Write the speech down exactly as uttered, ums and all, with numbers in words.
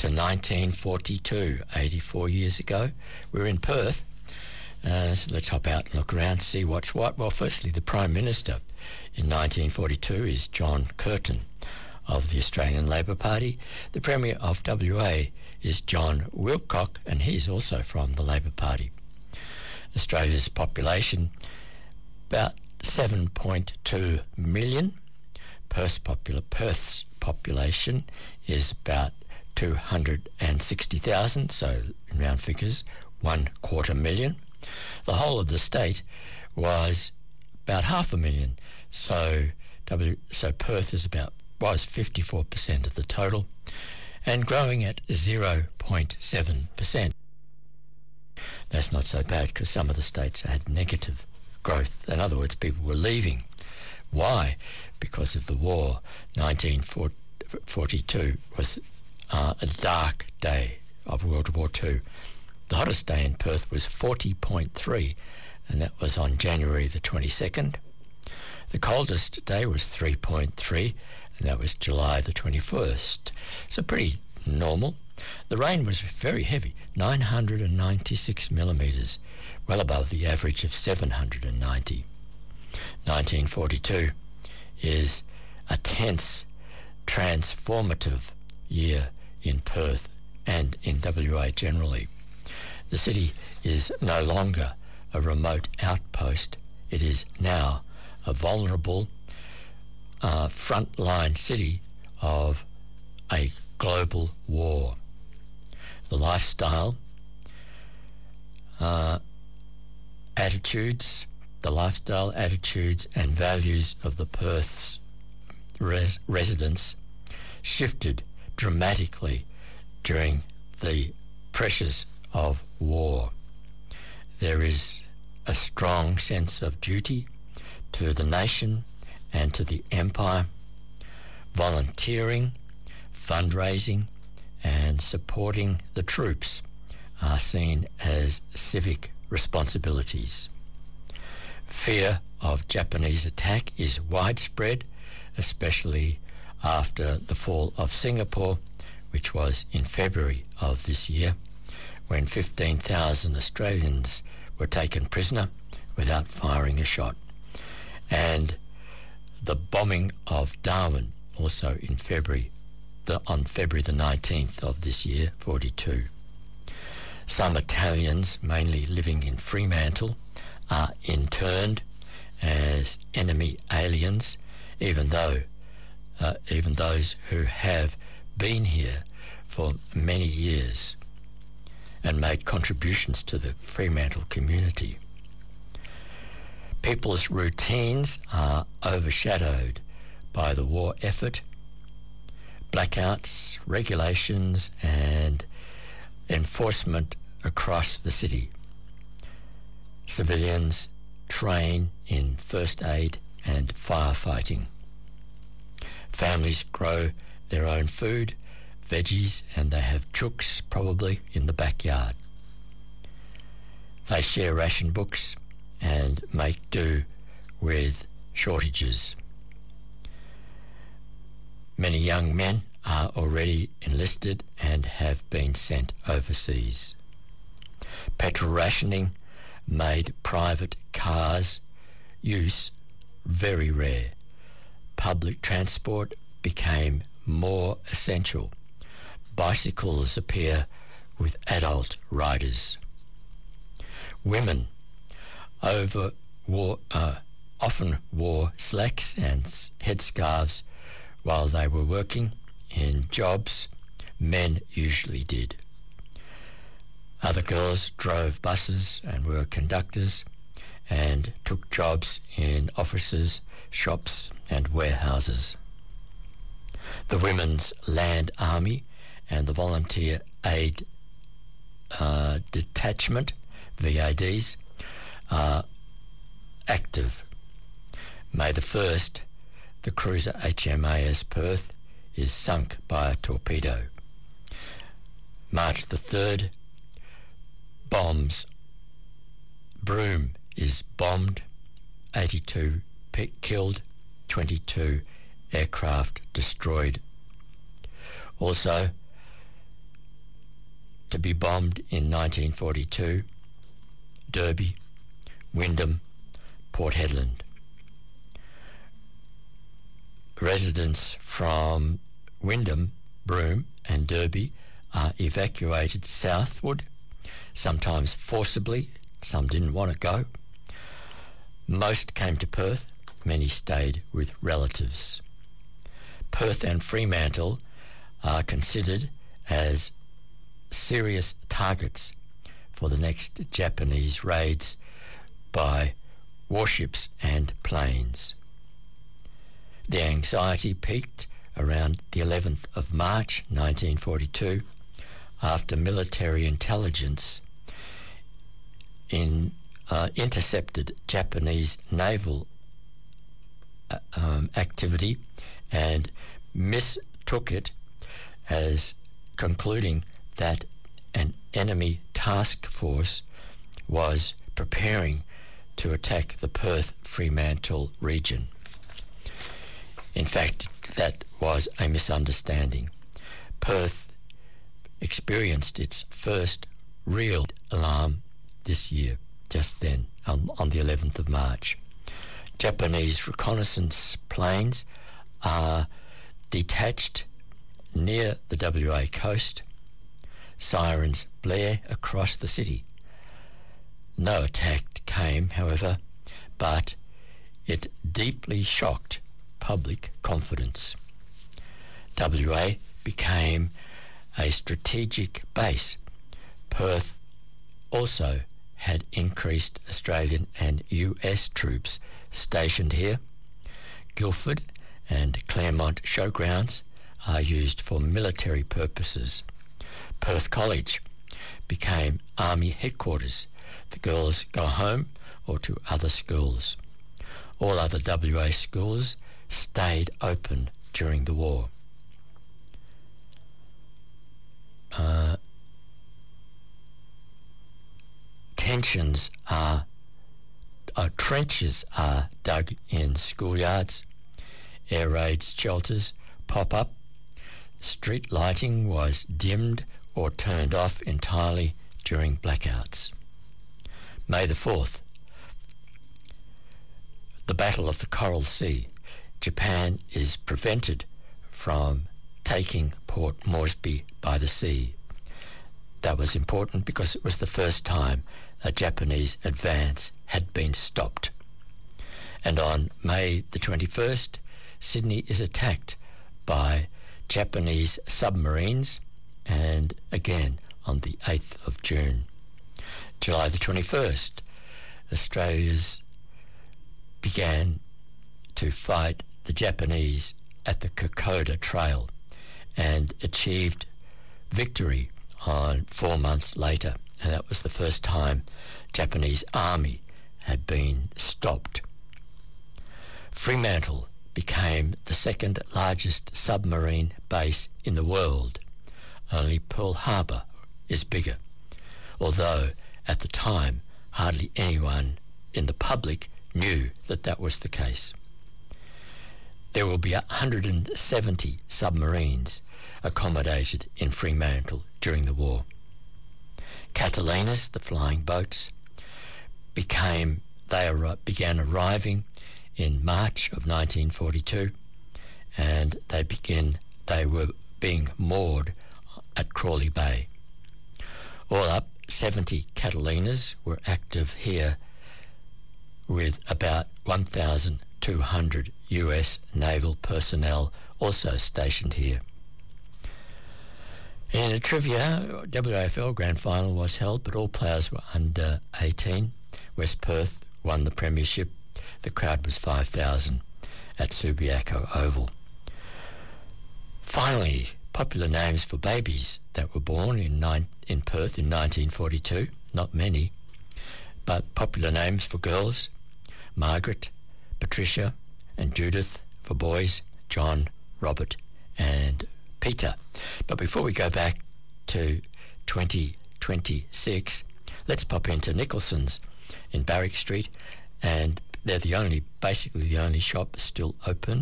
to nineteen forty-two, eighty-four years ago. We're in Perth. Uh, so let's hop out and look around, see what's what. Well, firstly, the Prime Minister in nineteen forty-two is John Curtin of the Australian Labor Party. The Premier of W A is John Wilcock, and he's also from the Labor Party. Australia's population, about seven point two million. Perth's, popular, Perth's population is about two hundred sixty thousand, so in round figures, one quarter million. The whole of the state was about half a million, so W so Perth is about was fifty-four percent of the total, and growing at zero point seven percent. That's not so bad because some of the states had negative growth. In other words, people were leaving. Why? Because of the war. nineteen forty-two was uh, a dark day of World War Two. The hottest day in Perth was forty point three, and that was on January the twenty-second. The coldest day was three point three, and that was July the twenty-first. So pretty normal. The rain was very heavy, nine hundred ninety-six millimetres, well above the average of seven hundred ninety. nineteen forty-two is a tense, transformative year in Perth and in W A generally. The city is no longer a remote outpost. It is now a vulnerable uh, frontline city of a global war. The lifestyle uh, attitudes, the lifestyle attitudes and values of the Perth's res- residents shifted dramatically during the pressures of war. There is a strong sense of duty to the nation and to the empire. Volunteering, fundraising, and supporting the troops are seen as civic responsibilities. Fear of Japanese attack is widespread, especially after the fall of Singapore, which was in February of this year, when fifteen thousand Australians were taken prisoner without firing a shot. And the bombing of Darwin, also in February, the, on February the nineteenth of this year, forty-two. Some Italians, mainly living in Fremantle, are interned as enemy aliens, even though uh, even those who have been here for many years and made contributions to the Fremantle community. People's routines are overshadowed by the war effort, blackouts, regulations, and enforcement across the city. Civilians train in first aid and firefighting. Families grow their own food, veggies, and they have chooks probably in the backyard. They share ration books and make do with shortages. Many young men are already enlisted and have been sent overseas. Petrol rationing made private cars use very rare. Public transport became more essential. Bicycles appear with adult riders. Women over wore, uh, often wore slacks and headscarves while they were working in jobs men usually did. Other girls drove buses and were conductors and took jobs in offices, shops and warehouses. The Women's Land Army and the Volunteer Aid uh, Detachment, V A Ds, are active. May the first, the cruiser H M A S Perth is sunk by a torpedo. March the third, bombs. Broome is bombed, eighty-two pe- killed, twenty-two aircraft destroyed. Also, to be bombed in nineteen forty-two, Derby, Wyndham, Port Hedland. Residents from Wyndham, Broome and Derby are evacuated southward, sometimes forcibly, some didn't want to go. Most came to Perth, many stayed with relatives. Perth and Fremantle are considered as serious targets for the next Japanese raids by warships and planes. The anxiety peaked around the eleventh of March nineteen forty-two after military intelligence in, uh, intercepted Japanese naval uh, um, activity and mistook it as concluding that an enemy task force was preparing to attack the Perth-Fremantle region. In fact, that was a misunderstanding. Perth experienced its first real alarm this year, just then, um, on the eleventh of March. Japanese reconnaissance planes are detached near the W A coast. Sirens blare across the city. No attack came, however, but it deeply shocked public confidence. W A became a strategic base. Perth also had increased Australian and U S troops stationed here. Guildford and Claremont showgrounds are used for military purposes. Perth College became Army headquarters. The girls go home or to other schools. All other W A schools stayed open during the war. Uh, tensions are, uh, trenches are dug in schoolyards. Air raid shelters pop up. Street lighting was dimmed or turned off entirely during blackouts. May the fourth, the Battle of the Coral Sea. Japan is prevented from taking Port Moresby by the sea. That was important because it was the first time a Japanese advance had been stopped. And on May the twenty-first, Sydney is attacked by Japanese submarines, and again on the eighth of June. July the twenty-first, Australia's began to fight the Japanese at the Kokoda Trail and achieved victory on four months later, and that was the first time Japanese army had been stopped. Fremantle became the second largest submarine base in the world. Only Pearl Harbor is bigger, although at the time hardly anyone in the public knew that that was the case. There will be one hundred seventy submarines accommodated in Fremantle during the war. Catalinas, the flying boats, became they ar- began arriving in March of nineteen forty-two, and they begin they were being moored at Crawley Bay. All up, seventy Catalinas were active here, with about one thousand two hundred U S naval personnel also stationed here. In a trivia, W A F L Grand Final was held, but all players were under eighteen. West Perth won the premiership. The crowd was five thousand at Subiaco Oval. Finally, popular names for babies that were born in, nine, in Perth in nineteen forty-two. Not many, but popular names for girls: Margaret, Patricia and Judith. For boys: John, Robert and Peter. But before we go back to twenty twenty-six, let's pop into Nicholson's in Barrack Street, and they're the only, basically the only shop still open